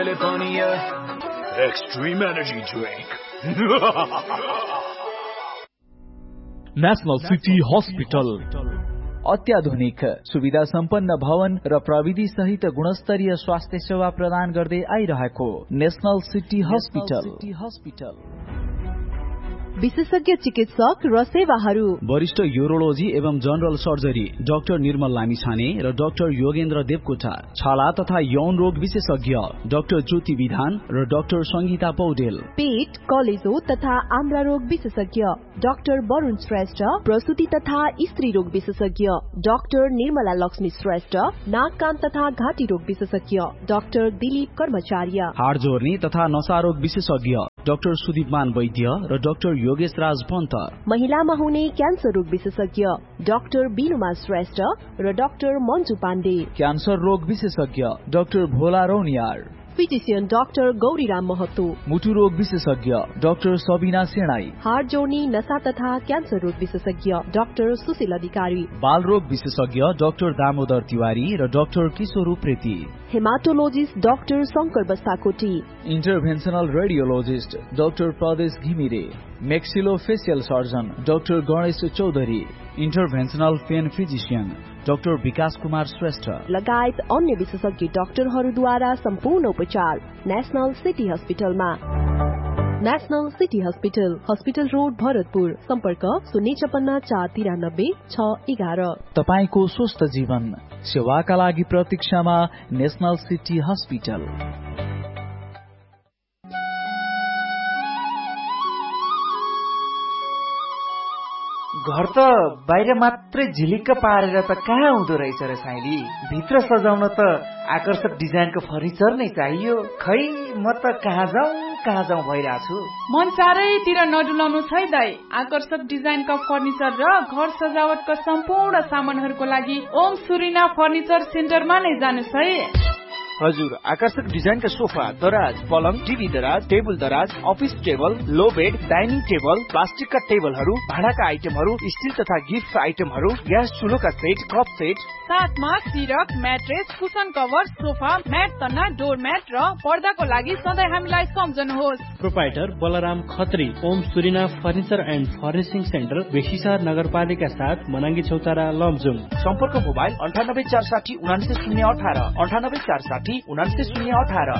Extreme energy drink. National city hospital अत्याधुनिक सुविधा सम्पन्न भवन र प्रविधि सहित गुणस्तरीय स्वास्थ्य सेवा प्रदान गर्दै आइरहेको नेशनल सिटी हस्पिटल विशेषज्ञ चिकित्सक र सेवाहरू वरिष्ठ यूरोलोजी एवं जनरल सर्जरी डाक्टर निर्मल लामिछाने र डाक्टर योगेन्द्र देवकोटा, छाला तथा यौन रोग विशेषज्ञ डाक्टर ज्योति विधान र डाक्टर संगीता पौडेल, पेट, कलेजो तथा आन्द्रा रोग विशेषज्ञ डाक्टर वरुण श्रेष्ठ, प्रसूति तथा स्त्री रोग विशेषज्ञ डाक्टर निर्मला लक्ष्मी श्रेष्ठ, नाक कान तथा घाँटी रोग विशेषज्ञ डाक्टर दिलीप कर्मचार्य, हाड जोर्नी तथा नशा रोग विशेषज्ञ डाक्टर सुदीपमान वैद्य र डाक्टर योगेश राज पन्त, महिलामा हुने क्यान्सर रोग विशेषज्ञ डाक्टर बिनुमा श्रेष्ठ र डाक्टर मन्जु पाण्डे, क्यान्सर रोग विशेषज्ञ डाक्टर भोला रौनियार, फिजिशियन डाक्टर गौरीराम महतो, मुटु रोग विशेषज्ञ डाक्टर सबिना सेणाई, हार्ट जोर्नी नशा तथा क्यान्सर रोग विशेषज्ञ डाक्टर सुशील अधिकारी, बाल रोग विशेषज्ञ डाक्टर दामोदर तिवारी र डाक्टर किशोर Upreti, haematologist doctor Shankar Bastakoti, इन्टरभेन्सनल radiologist doctor प्रदेश Ghimire, मेक्सिलोफेसियल surgeon doctor Ganesh Chaudhary, इन्टरभेन्सनल pain physician doctor विकास कुमार श्रेष्ठ लगायत अन्य विशेषज्ञ डाक्टरहरूद्वारा सम्पूर्ण उपचार नेशनल सिटी हस्पिटलमा। National city hospital, hospital road, Bharatpur. सम्पर्क 056 493 611। तपाईको स्वस्थ जीवन सेवाका लागि प्रतीक्षामा नेशनल सिटी हस्पिटल। घर त बाहिर मात्रै झिलिक्क पारेर त कहाँ हुँदो रहेछ र साइली, भित्र सजाउन त आकर्षक डिजाइनको फर्निचर नै चाहियो। खै म त कहाँ जाउँ भइरहेछु। मन चारैतिर नडुलाउनु छै दाइ। आकर्षक डिजाइनका फर्निचर र घर सजावटका सम्पूर्ण सामानहरूको लागि ओम सुरिना फर्निचर सेन्टरमा नै जानुस् है। हजुर, आकर्षक डिजाइनका सोफा, दराज, पलङ, टिभी दराज, टेबल दराज, अफिस टेबल, लो बेड, डाइनिङ टेबल, प्लास्टिकका टेबलहरू, भाडाका आइटमहरू, स्टिल तथा गिफ्ट आइटमहरू, ग्यास चुलोका सेट, कप सेट, साथमा सिरक, mattress, cushion cover, sofa, mat तन्ना, डोर म्याट र पर्दाको लागि सधैँ हामीलाई सम्झनुहोस्। Proprietor Balram Khatri, Om सुरिना furniture and furnishing centre, बेसीसार नगरपालिका 7, मनाङ्गी चौतारा, लमजुङ। सम्पर्क मोबाइल 98 460 19 018 98 460 19 018।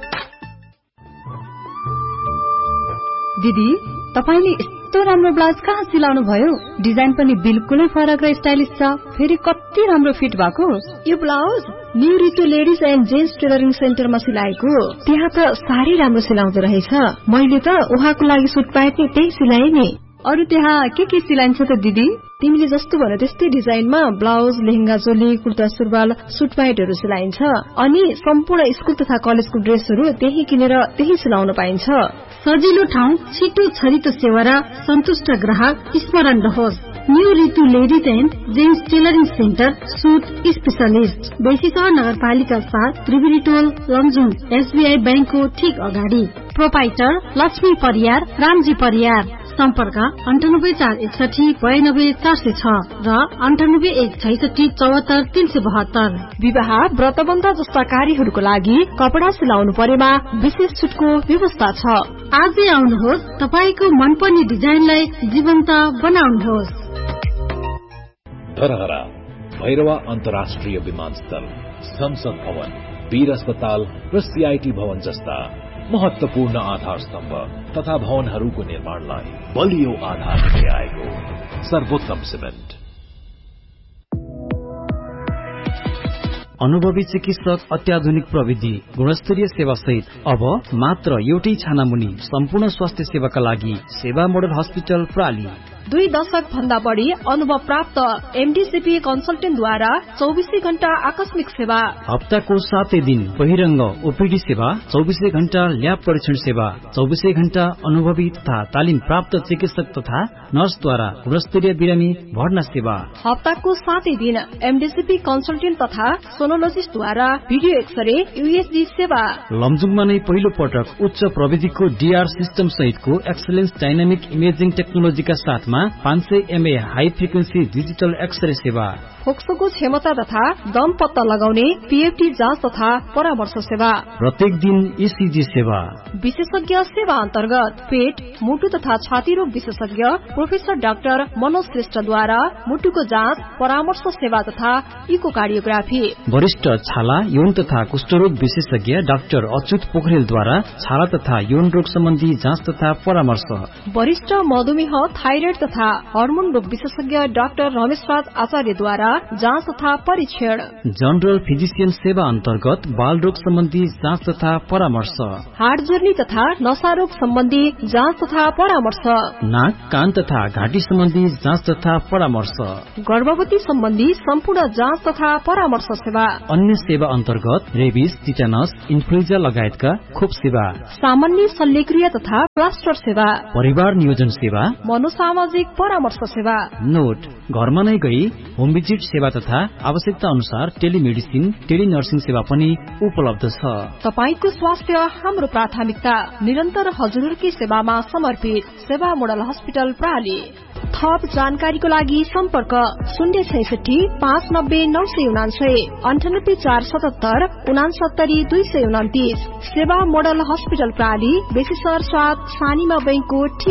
दिदी, तपाईले यस्तो राम्रो ब्लाउज कहाँ सिलाउनु भयो? डिजाइन पनि बिल्कुलै फरक र स्टाइलिश छ। फेरि कति राम्रो फिट भएको। यो blouse new Ritu ladies and gents tailoring सेन्टरमा सिलाएको। त्यहाँ त साह्रै राम्रो सिलाउँदो रहेछ। मैले त उहाँको लागि सुट पाएँ त्यही सिलाएँ नि। अरु त्यहाँ के सिलाइन्छ त दिदी? तिमीले जस्तो भन त्यस्तै डिजाइनमा ब्लाउज, लेहेंगा, चोली, कुर्ता सुरुवाल, सुट प्यान्टहरू सिलाइन्छ। अनि सम्पूर्ण स्कुल तथा कलेजको ड्रेसहरू त्यही किनेर त्यही सिलाउन पाइन्छ। सजिलो ठाउँ, छिटो छरितो सेवा र सन्तुष्ट ग्राहक स्मरण रहोस्। New Ritu ladies and gents tailoring centre, suit specialist, बेसीसर नगरपालिका 7, त्रिवेणी टोल, लमजुङ, एसबीआई बैंकको ठीक अगाडि। प्रोपाइटर लक्ष्मी परियार, रामजी परियार। सम्पर्क 98 461 92 406 र 98 166 74 372। विवाह, व्रतबन्ध जस्ता कार्यहरूको लागि कपडा सिलाउनु परेमा विशेष छुटको व्यवस्था छ। आजै आउनुहोस्, तपाईको मनपर्ने डिजाइनलाई जीवन्त बनाउनुहोस्। धरहरा, भैरवा अन्तर्राष्ट्रिय विमानस्थल, संसद भवन, वीर अस्पताल र सीआईटी भवन जस्ता महत्वपूर्ण आधार स्तम्भ तथा भवनहरूको निर्माणलाई बलियो आधार दिँदै आएको सर्वोत्तम सिमेन्ट। अनुभवी चिकित्सक, अत्याधुनिक प्रविधि, गुणस्तरीय सेवा सहित अब मात्र एउटै छाना मुनि सम्पूर्ण स्वास्थ्य सेवाका लागि सेवा मोडल हस्पिटल प्राली। 2 दशक भन्दा बढी अनुभव प्राप्त एमडीसीपी कन्सल्टेन्टद्वारा 24 घण्टा आकस्मिक सेवा। हप्ताको 7 दिन बहिरंग ओपीडी सेवा, 24 घण्टा ल्याब परीक्षण सेवा, 24 घण्टा अनुभवी तथा तालिम प्राप्त चिकित्सक तथा नर्सद्वारा गुणस्तरीय बिरामी भर्ना सेवा। हप्ताको 7 दिन एमडीसीपी कन्सल्टेन्ट तथा सोनोलोजिस्टद्वारा भिडियो एक्सरे, यूएसजी सेवा। लमजुङमा नै पहिलो पटक उच्च प्रविधिको डीआर सिस्टम सहितको एक्सलेन्स डाइनामिक इमेजिङ टेक्नोलोजीका साथमा क्षेत्रमा 500 MA high frequency digital x-ray सेवा, फोक्सोको क्षमता तथा दम पत्ता लगाउने PFT जाँच तथा परामर्श सेवा, प्रत्येक दिन ECG सेवा, विशेषज्ञ सेवा अन्तर्गत पेट, मुटु तथा छाती रोग विशेषज्ञ प्रोफेसर डाक्टर मनोज श्रेष्ठद्वारा मुटुको जाँच, परामर्श सेवा तथा इकोकार्डियोग्राफी, वरिष्ठ छाला यौन तथा कुष्ठरोग विशेषज्ञ डाक्टर अच्युत पोखरेलद्वारा छाला तथा यौन रोग सम्बन्धी जाँच तथा परामर्श, वरिष्ठ मधुमेह, थाइरोइड तथा हर्मोन रोग विशेषज्ञ डाक्टर रमेशराज आचार्यद्वारा जाँच तथा परीक्षण, जनरल फिजिशियन सेवा अन्तर्गत बाल रोग सम्बन्धी जाँच तथा परामर्श, हार्ट जोर्नी तथा नशा रोग सम्बन्धी जाँच तथा परामर्श, नाक, कान तथा घाँटी सम्बन्धी जाँच तथा परामर्श, गर्भवती सम्बन्धी सम्पूर्ण जाँच तथा परामर्श सेवा, अन्य सेवा अन्तर्गत रेबिस, टिटानस, इन्फ्लुएन्जा लगायतका खोप सेवा, सामान्य शल्यक्रिया तथा प्लास्टर सेवा, परिवार नियोजन सेवा, मनोसामाजिक परामर्श सेवा। नोट, घरमा नै गई होम भिजिट सेवा तथा आवश्यकता अनुसार टेलिमेडिसिन, टेलिनर्सिङ सेवा पनि उपलब्ध छ। तपाईको स्वास्थ्य हाम्रो प्राथमिकता, निरन्तर हजुरकी सेवामा समर्पित सेवा मोडल हस्पिटल प्राली। थप जानकारीको लागि सम्पर्क 066 590 999 98 477 69 229। सेवा मोडल हस्पिटल प्राली, बेसीसर 7, सानीमा बैंकको